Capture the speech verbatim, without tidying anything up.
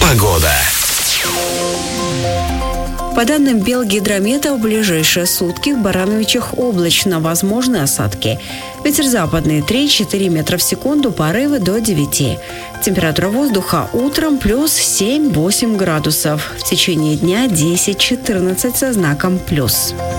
Погода. По данным Белгидромета, в ближайшие сутки в Барановичах облачно, возможны осадки. Ветер западный три-четыре метра в секунду, порывы до девяти. Температура воздуха утром плюс семь-восемь градусов. В течение дня десять-четырнадцать со знаком плюс.